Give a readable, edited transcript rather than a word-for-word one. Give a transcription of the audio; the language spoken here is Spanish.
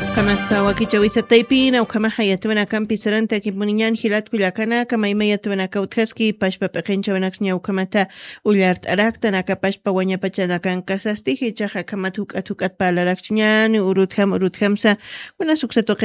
Kamasa wakichawisa taipina ukama hayatwana kampi saranta kimuniñan hilat willakana kama imayatwana kauthaski pashpa peqinchawanaksña ukamata ullart arakta naka pashpa wañapachana kan kasastiji chaqa kama thuk'at palarakchñan uruthamsa kuna suksato